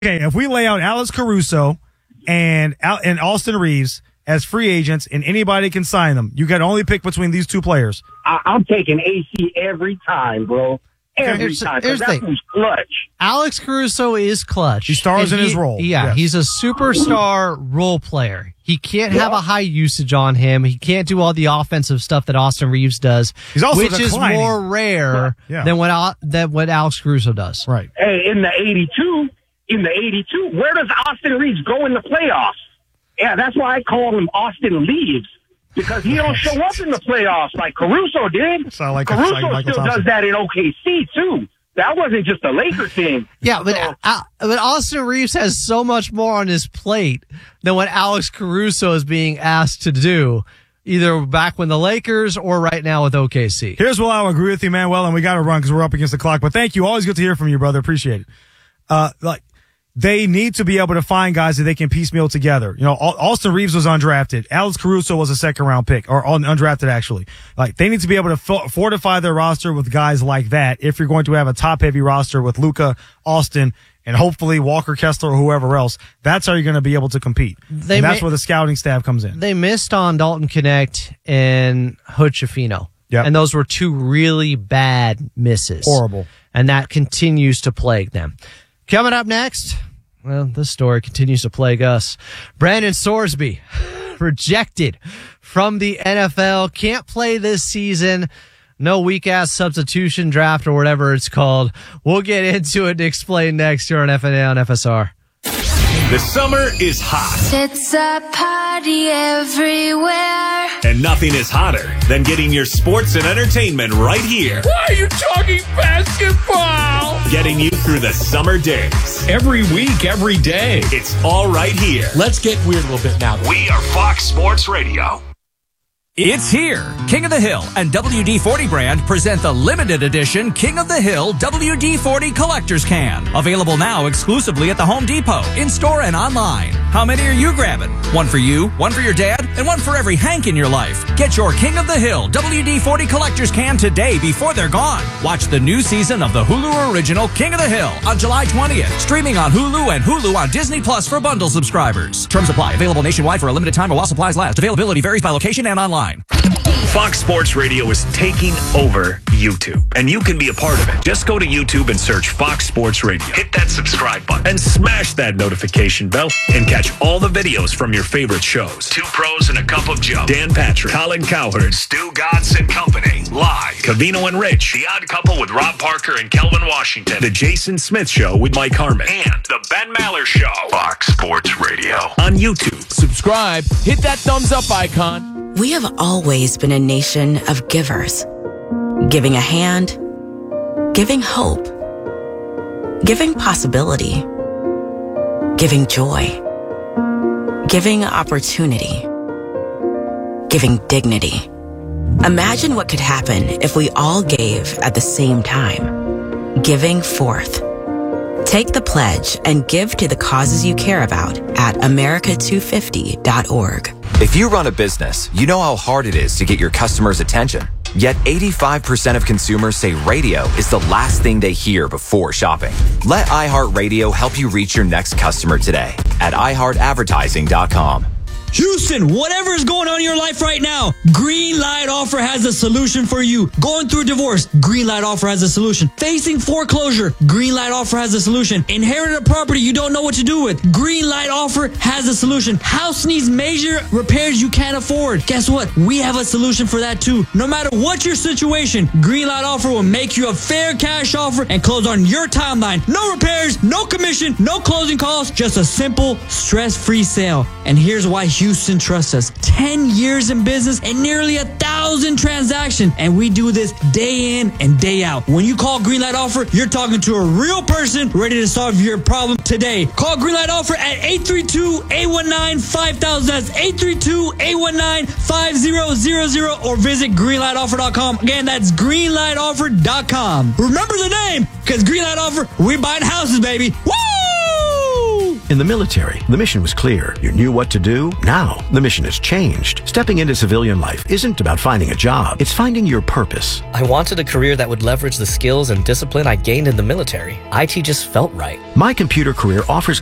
Okay, if we lay out Alex Caruso and Austin Reeves as free agents and anybody can sign them, you can only pick between these two players. I'm taking AC every time, bro. Every time. Because that was clutch. Alex Caruso is clutch. He stars in his role. Yeah, yes. He's a superstar role player. He can't have a high usage on him. He can't do all the offensive stuff that Austin Reeves does, He's also which is more rare than what Alex Caruso does. Right. Hey, in the 82, where does Austin Reeves go in the playoffs? Yeah, that's why I call him Austin Leaves, because he don't show up in the playoffs like Caruso did. Caruso still does that in OKC, too. That wasn't just a Laker thing. Yeah, but Austin Reeves has so much more on his plate than what Alex Caruso is being asked to do, either back when the Lakers or right now with OKC. Here's what I'll agree with you, Manuel, and we got to run because we're up against the clock. But thank you. Always good to hear from you, brother. Appreciate it. They need to be able to find guys that they can piecemeal together. You know, Austin Reeves was undrafted. Alex Caruso was a second-round pick, or undrafted, actually. They need to be able to fortify their roster with guys like that if you're going to have a top-heavy roster with Luka, Austin, and hopefully Walker Kessler or whoever else. That's how you're going to be able to compete. And that's where the scouting staff comes in. They missed on Dalton Knecht and Hood Schifino. Yep. And those were two really bad misses. Horrible. And that continues to plague them. Coming up next, well, this story continues to plague us. Brandon Sorsby, rejected from the NFL, can't play this season. No weak-ass substitution draft or whatever it's called. We'll get into it and explain next here on FNA on FSR. The summer is hot. It's a party everywhere. And nothing is hotter than getting your sports and entertainment right here. Why are you talking basketball? Getting you through the summer days. Every week, every day. It's all right here. Let's get weird a little bit now. We are Fox Sports Radio. It's here. King of the Hill and WD-40 brand present the limited edition King of the Hill WD-40 Collector's Can. Available now exclusively at the Home Depot, in-store and online. How many are you grabbing? One for you, one for your dad, and one for every Hank in your life. Get your King of the Hill WD-40 Collector's Can today before they're gone. Watch the new season of the Hulu original King of the Hill on July 20th. Streaming on Hulu and Hulu on Disney Plus for bundle subscribers. Terms apply. Available nationwide for a limited time while supplies last. Availability varies by location and online. Fox Sports Radio is taking over YouTube, and you can be a part of it. Just go to YouTube and search Fox Sports Radio. Hit that subscribe button and smash that notification bell and catch all the videos from your favorite shows. Two Pros and a Cup of Joe, Dan Patrick, Colin Cowherd, Stu Godson and Company, live, Covino and Rich, The Odd Couple with Rob Parker and Kelvin Washington, The Jason Smith Show with Mike Harmon, and The Ben Maller Show. Fox Sports Radio on YouTube. Subscribe, hit that thumbs up icon. We have always been a nation of givers. Giving a hand, giving hope, giving possibility, giving joy, giving opportunity, giving dignity. Imagine what could happen if we all gave at the same time. Giving forth. Take the pledge and give to the causes you care about at America250.org. If you run a business, you know how hard it is to get your customers' attention. Yet 85% of consumers say radio is the last thing they hear before shopping. Let iHeartRadio help you reach your next customer today at iHeartAdvertising.com. Houston, whatever is going on in your life right now, Green Light Offer has a solution for you. Going through a divorce, Green Light Offer has a solution. Facing foreclosure, Green Light Offer has a solution. Inherited a property you don't know what to do with, Green Light Offer has a solution. House needs major repairs you can't afford. Guess what? We have a solution for that too. No matter what your situation, Green Light Offer will make you a fair cash offer and close on your timeline. No repairs, no commission, no closing costs, just a simple, stress-free sale. And here's why Houston trusts us. 10 years in business and nearly 1,000 transactions. And we do this day in and day out. When you call Greenlight Offer, you're talking to a real person ready to solve your problem today. Call Greenlight Offer at 832-819-5000. That's 832-819-5000 or visit greenlightoffer.com. Again, that's greenlightoffer.com. Remember the name, because Greenlight Offer, we're buying houses, baby. Woo! In the military, the mission was clear. You knew what to do. Now, the mission has changed. Stepping into civilian life isn't about finding a job. It's finding your purpose. I wanted a career that would leverage the skills and discipline I gained in the military. IT just felt right. My Computer Career offers